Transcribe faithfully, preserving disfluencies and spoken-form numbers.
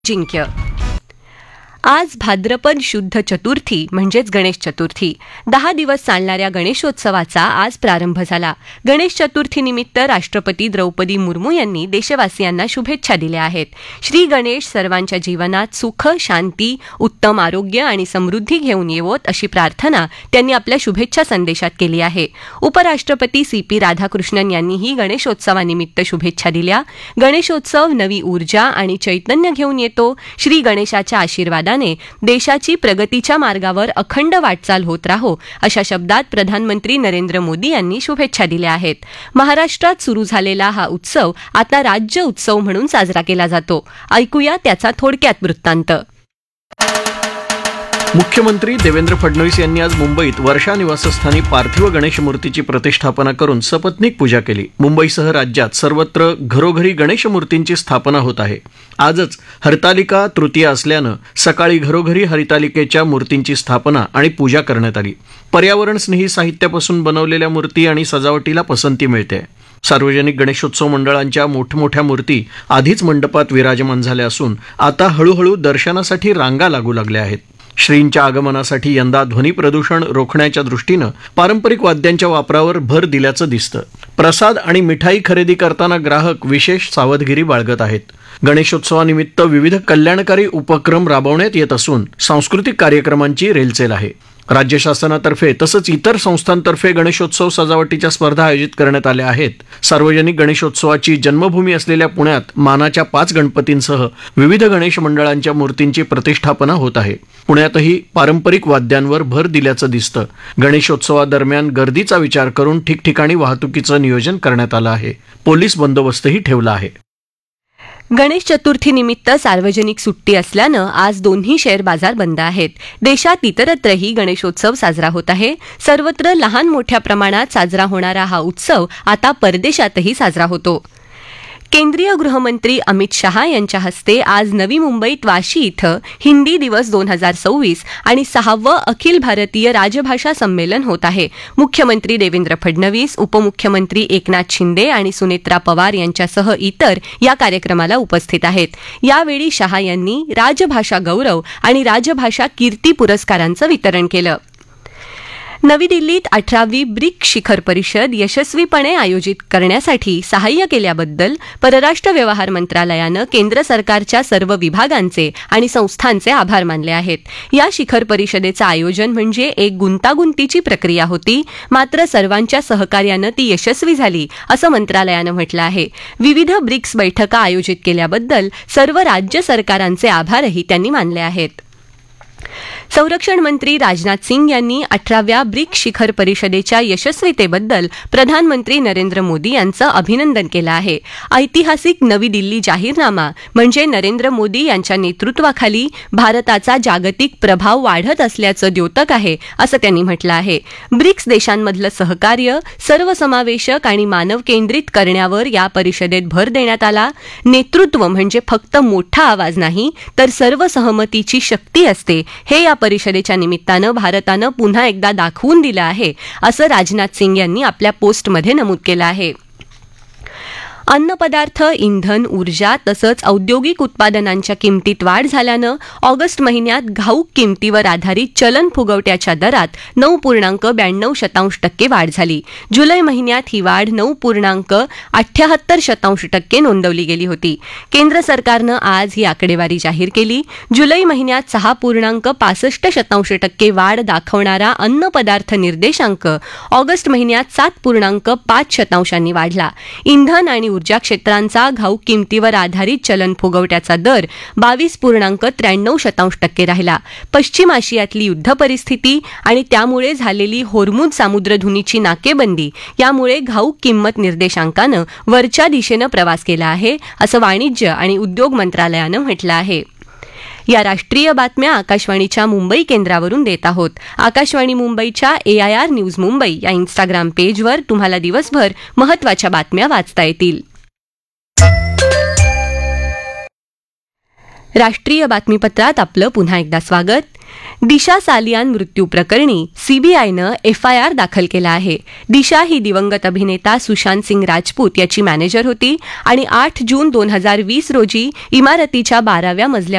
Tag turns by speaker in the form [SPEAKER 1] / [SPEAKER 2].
[SPEAKER 1] जिंक्य. आज भाद्रपद शुद्ध चतुर्थी म्हणजेच गणेश चतुर्थी. दहा दिवस चालणाऱ्या गणेशोत्सवाचा आज प्रारंभ झाला. गणेश चतुर्थीनिमित्त राष्ट्रपती द्रौपदी मुर्मू यांनी देशवासियांना शुभेच्छा दिल्या आहेत. श्री गणेश सर्वांच्या जीवनात सुख, शांती, उत्तम आरोग्य आणि समृद्धी घेऊन येवोत अशी प्रार्थना त्यांनी आपल्या शुभेच्छा संदेशात केली आहे. उपराष्ट्रपती सी पी राधाकृष्णन यांनीही गणेशोत्सवानिमित्त शुभेच्छा दिल्या. गणेशोत्सव नवी ऊर्जा आणि चैतन्य घेऊन येतो. श्री गणेशाच्या आशीर्वादाने देशाची प्रगतीच्या मार्गावर अखंड वाटचाल होत राहो अशा शब्दात प्रधानमंत्री नरेंद्र मोदी यांनी शुभेच्छा दिल्या आहेत. महाराष्ट्रात सुरू झालेला हा उत्सव आता राज्य उत्सव म्हणून साजरा केला जातो. ऐकूया त्याचा थोडक्यात वृत्तांत.
[SPEAKER 2] मुख्यमंत्री देवेंद्र फडणवीस यांनी आज मुंबईत वर्षा निवासस्थानी पार्थिव गणेश मूर्तीची प्रतिष्ठापना करून सपत्नीक पूजा केली. मुंबईसह राज्यात सर्वत्र घरोघरी गणेश मूर्तींची स्थापना होत आहे. आजच हरतालिका तृतीया असल्यानं सकाळी घरोघरी हरितालिकेच्या मूर्तींची स्थापना आणि पूजा करण्यात आली. पर्यावरण स्नेही साहित्यापासून बनवलेल्या मूर्ती आणि सजावटीला पसंती मिळते. सार्वजनिक गणेशोत्सव मंडळांच्या मोठमोठ्या मूर्ती आधीच मंडपात विराजमान झाल्या असून आता हळूहळू दर्शनासाठी रांगा लागू लागल्या आहेत. श्रींच्या आगमनासाठी यंदा ध्वनी प्रदूषण रोखण्याच्या दृष्टीनं पारंपरिक वाद्यांच्या वापरावर भर दिल्याचं दिसतं. प्रसाद आणि मिठाई खरेदी करताना ग्राहक विशेष सावधगिरी बाळगत आहेत. गणेशोत्सवानिमित्त विविध कल्याणकारी उपक्रम राबवण्यात येत असून सांस्कृतिक कार्यक्रमांची रेलचेल आहे. राज्य शासनातर्फे तसंच इतर संस्थांतर्फे गणेशोत्सव सजावटीच्या स्पर्धा आयोजित करण्यात आल्या आहेत. सार्वजनिक गणेशोत्सवाची जन्मभूमी असलेल्या पुण्यात मानाच्या पाच गणपतींसह विविध गणेश मंडळांच्या मूर्तींची प्रतिष्ठापना होत आहे. पुण्यातही पारंपरिक वाद्यांवर भर दिल्याचं दिसतं. गणेशोत्सवादरम्यान गर्दीचा विचार करून ठिकठिकाणी वाहतुकीचं नियोजन करण्यात आलं आहे. पोलीस बंदोबस्तही ठेवला आहे.
[SPEAKER 1] गणेश चतुर्थीनिमित्त सार्वजनिक सुट्टी असल्यानं आज दोन्ही शेअर बाजार बंद आहेत. देशात इतरत्रही गणेशोत्सव साजरा होत आहे. सर्वत्र लहान मोठ्या प्रमाणात साजरा होणारा हा उत्सव आता परदेशातही साजरा होतो. केंद्रीय गृहमंत्री अमित शहा यांच्या हस्ते आज नवी मुंबईत वाशी इथं हिंदी दिवस दोन हजार सव्वीस आणि सहावं अखिल भारतीय राजभाषा संमेलन होत आहे. मुख्यमंत्री देवेंद्र फडणवीस, उपमुख्यमंत्री एकनाथ शिंदे आणि सुनेत्रा पवार यांच्यासह इतर या कार्यक्रमाला उपस्थित आहेत. यावेळी शहा यांनी राजभाषा गौरव आणि राजभाषा कीर्ती पुरस्कारांचं वितरण केलं. नवी दिल्लीत अठरावी ब्रिक्स शिखर परिषद यशस्वीपणे आयोजित करण्यासाठी सहाय्य केल्याबद्दल परराष्ट्र व्यवहार मंत्रालयानं केंद्र सरकारच्या सर्व विभागांचे आणि संस्थांचे आभार मानले आहेत. या शिखर परिषदेचं आयोजन म्हणजे एक गुंतागुंतीची प्रक्रिया होती, मात्र सर्वांच्या सहकार्यानं ती यशस्वी झाली असं मंत्रालयानं म्हटलं आहे. विविध ब्रिक्स बैठका आयोजित केल्याबद्दल सर्व राज्य सरकारांचे आभारही त्यांनी मानले आहेत. संरक्षण मंत्री राजनाथ सिंग यांनी अठराव्या ब्रिक्स शिखर परिषदेच्या यशस्वीतेबद्दल प्रधानमंत्री नरेंद्र मोदी यांचं अभिनंदन केलं आहे. ऐतिहासिक नवी दिल्ली जाहीरनामा म्हणजे नरेंद्र मोदी यांच्या नेतृत्वाखाली भारताचा जागतिक प्रभाव वाढत असल्याचं द्योतक आहे असं त्यांनी म्हटलं आहे. ब्रिक्स देशांमधलं सहकार्य सर्वसमावेशक आणि मानव केंद्रित करण्यावर या परिषदेत भर देण्यात आला. नेतृत्व म्हणजे फक्त मोठा आवाज नाही, तर सर्व सहमतीची शक्ती असते, हे या परिषदेच्या निमित्तानं भारतानं पुन्हा एकदा दाखवून दिलं आहे असं राजनाथ सिंग यांनी आपल्या पोस्टमध्ये नमूद केलं आहे. अन्नपदार्थ, इंधन, ऊर्जा तसंच औद्योगिक उत्पादनांच्या किमतीत वाढ झाल्यानं ऑगस्ट महिन्यात घाऊक किमतीवर आधारित चलन फुगवट्याच्या दरात नऊ पूर्णांक ब्याण्णव शतांश टक्के वाढ झाली. जुलै महिन्यात ही वाढ नऊ पूर्णांक अठ्ठ्याहत्तर शतांश टक्के नोंदवली गेली होती. केंद्र सरकारनं आज ही आकडेवारी जाहीर केली. जुलै महिन्यात सहा पूर्णांक पासष्ट शतांश टक्के वाढ दाखवणारा अन्नपदार्थ निर्देशांक ऑगस्ट महिन्यात सात पूर्णांक पाच शतांशांनी वाढला. इंधन आणि ऊर्जा क्षेत्रांचा घाऊक किमतीवर आधारित चलन फुगवट्याचा दर बावीस पूर्णांक त्र्याण्णव शतांश टक्के राहिला. पश्चिम आशियातली युद्ध परिस्थिती आणि त्यामुळे झालेली होर्मुझ सामुद्रधुनीची नाकेबंदी यामुळे घाऊक किंमत निर्देशांकानं वरच्या दिशेनं प्रवास केला आहे असं वाणिज्य आणि उद्योग मंत्रालयानं म्हटलं आहे. या राष्ट्रीय बातम्या आकाशवाणीच्या मुंबई केंद्रावरून देत आहोत. आकाशवाणी मुंबईच्या ए आय आर न्यूज मुंबई या इन्स्टाग्राम पेजवर तुम्हाला दिवसभर महत्त्वाच्या बातम्या वाचता येतील. राष्ट्रीय बातमीपत्रात आपलं पुन्हा एकदा स्वागत. दिशा सालियान मृत्यू प्रकरणी सीबीआयनं एफ आय आर दाखल केला आहे. दिशा ही दिवंगत अभिनेता सुशांत सिंग राजपूत याची मॅनेजर होती आणि आठ जून दोन हजार वीस रोजी इमारतीच्या बाराव्या मजल्यावर